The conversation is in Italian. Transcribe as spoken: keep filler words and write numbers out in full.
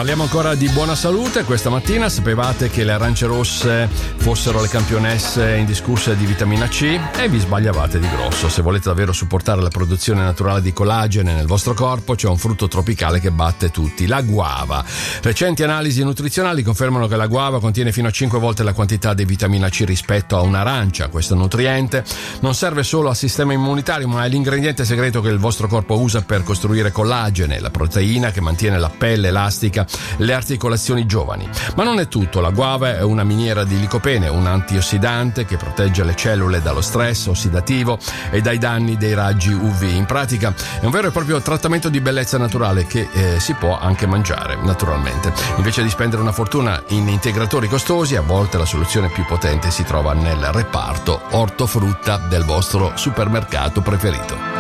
Parliamo ancora di buona salute. Questa mattina sapevate che le arance rosse fossero le campionesse indiscusse di vitamina C? E vi sbagliavate di grosso. Se volete davvero supportare la produzione naturale di collagene nel vostro corpo, c'è un frutto tropicale che batte tutti, la guava. Recenti analisi nutrizionali confermano che la guava contiene fino a cinque volte la quantità di vitamina C rispetto a un'arancia. Questo nutriente non serve solo al sistema immunitario, ma è l'ingrediente segreto che il vostro corpo usa per costruire collagene, la proteina che mantiene la pelle elastica, le articolazioni giovani. Ma non è tutto, la guava è una miniera di licopene, un antiossidante che protegge le cellule dallo stress ossidativo e dai danni dei raggi U V. In pratica è un vero e proprio trattamento di bellezza naturale che eh, si può anche mangiare naturalmente. Invece di spendere una fortuna in integratori costosi, a volte la soluzione più potente si trova nel reparto ortofrutta del vostro supermercato preferito.